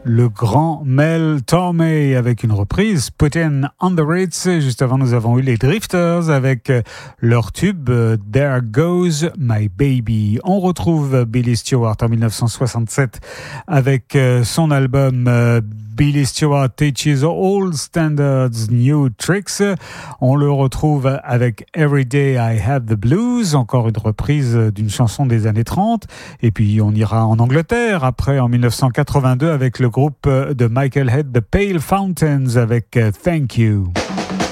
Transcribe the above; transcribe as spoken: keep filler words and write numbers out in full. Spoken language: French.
le grand Mel Tormé avec une reprise Puttin' on the Ritz. Juste avant, nous avons eu les Drifters avec leur tube There Goes My Baby. On retrouve Billy Stewart en dix-neuf cent soixante-sept avec son album Billy Stewart Teaches Old Standards New Tricks. On le retrouve avec Every Day I Have the Blues, encore une reprise d'une chanson des années trente. Et puis on ira en Angleterre après, en dix-neuf cent quatre-vingt-deux, avec le groupe de Michael Head, The Pale Fountains, avec Thank You.